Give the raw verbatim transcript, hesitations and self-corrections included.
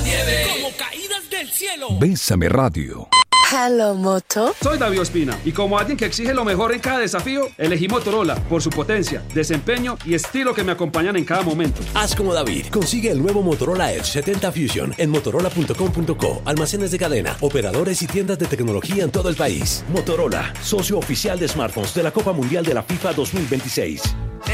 nieve. Como caídas del cielo. Bésame Radio. Hello, Moto. Soy David Ospina y como alguien que exige lo mejor en cada desafío, elegí Motorola por su potencia, desempeño y estilo que me acompañan en cada momento. Haz como David. Consigue el nuevo Motorola Edge setenta Fusion en motorola punto com punto co. Almacenes de cadena, operadores y tiendas de tecnología en todo el país. Motorola, socio oficial de smartphones de la Copa Mundial de la FIFA dos mil veintiséis.